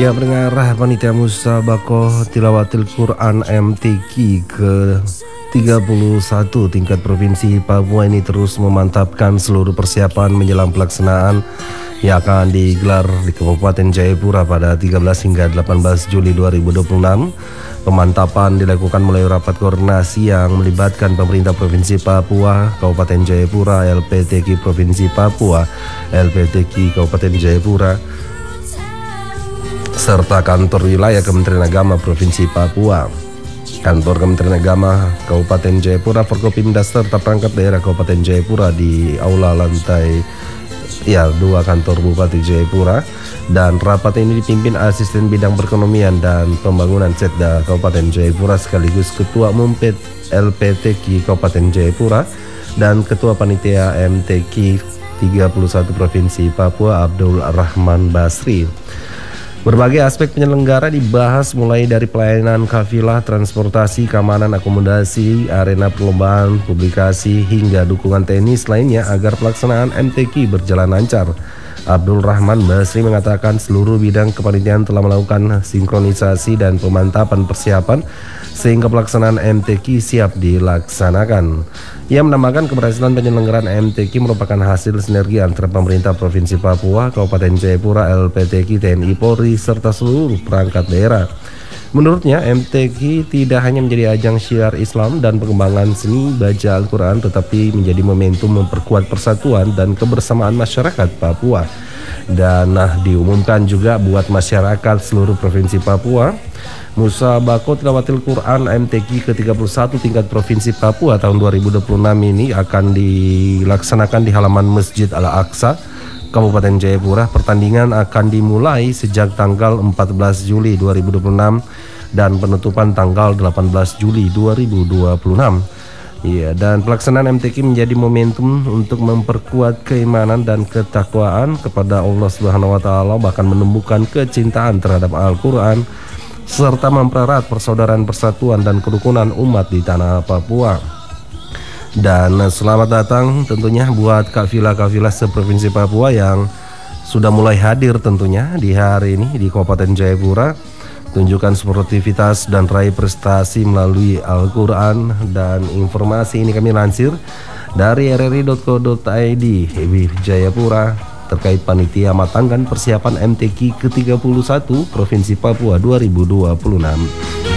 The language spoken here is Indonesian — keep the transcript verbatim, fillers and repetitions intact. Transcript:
Ya, pendengar, panitia Musabakoh Tilawatil Quran M T Q ke tiga puluh satu tingkat provinsi Papua ini terus memantapkan seluruh persiapan menjelang pelaksanaan yang akan digelar di Kabupaten Jayapura pada tiga belas hingga delapan belas Juli dua ribu dua puluh enam. Pemantapan dilakukan melalui rapat koordinasi yang melibatkan pemerintah Provinsi Papua, Kabupaten Jayapura, L P T Q Provinsi Papua, L P T Q Kabupaten Jayapura, serta kantor wilayah Kementerian Agama Provinsi Papua, kantor Kementerian Agama Kabupaten Jayapura, Forkopimda serta perangkat daerah Kabupaten Jayapura di aula lantai ya dua kantor Bupati Jayapura. Dan rapat ini dipimpin Asisten Bidang Perekonomian dan Pembangunan Setda Kabupaten Jayapura sekaligus Ketua Umum L P T Q Kabupaten Jayapura dan Ketua Panitia M T Q tiga puluh satu Provinsi Papua Abdul Rahman Basri. Berbagai aspek penyelenggara dibahas mulai dari pelayanan kafilah, transportasi, keamanan, akomodasi, arena perlombaan, publikasi, hingga dukungan teknis lainnya agar pelaksanaan M T Q berjalan lancar. Abdul Rahman Basri mengatakan seluruh bidang kepanitiaan telah melakukan sinkronisasi dan pemantapan persiapan sehingga pelaksanaan M T Q siap dilaksanakan. Ia menambahkan keberhasilan penyelenggaraan M T Q merupakan hasil sinergi antara pemerintah Provinsi Papua, Kabupaten Jayapura, L P T Q, T N I Polri, serta seluruh perangkat daerah. Menurutnya, M T Q tidak hanya menjadi ajang syiar Islam dan pengembangan seni baca Al-Quran, tetapi menjadi momentum memperkuat persatuan dan kebersamaan masyarakat Papua. Dan nah, diumumkan juga buat masyarakat seluruh Provinsi Papua, Musabakoh Tilawatil Quran M T Q ke tiga puluh satu tingkat Provinsi Papua tahun dua ribu dua puluh enam ini akan dilaksanakan di halaman Masjid Al-Aqsa, Kabupaten Jayapura. Pertandingan akan dimulai sejak tanggal empat belas Juli dua ribu dua puluh enam dan penutupan tanggal delapan belas Juli dua ribu dua puluh enam. Iya, dan pelaksanaan M T Q menjadi momentum untuk memperkuat keimanan dan ketakwaan kepada Allah Subhanahu wa taala, bahkan menumbuhkan kecintaan terhadap Al-Qur'an serta mempererat persaudaraan, persatuan dan kerukunan umat di tanah Papua. Dan selamat datang tentunya buat kafilah-kafilah seprovinsi Papua yang sudah mulai hadir tentunya di hari ini di Kabupaten Jayapura. Tunjukkan sportivitas dan raih prestasi melalui Al-Quran. Dan informasi ini kami lansir dari r r i titik co titik i d Jayapura terkait panitia matangkan persiapan M T Q ke tiga puluh satu Provinsi Papua dua ribu dua puluh enam.